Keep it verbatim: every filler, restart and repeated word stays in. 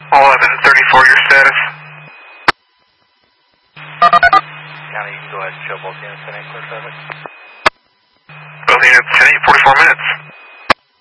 eleven thirty-four, your status. County, you can go ahead and show both units at eight clear traffic. Both units, ten eight, forty-four minutes.